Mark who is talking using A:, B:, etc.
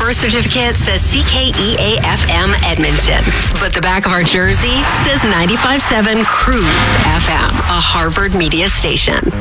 A: birth certificate says CKEA-FM Edmonton, but the back of our jersey says 95.7 Cruise FM, a Harvard media station.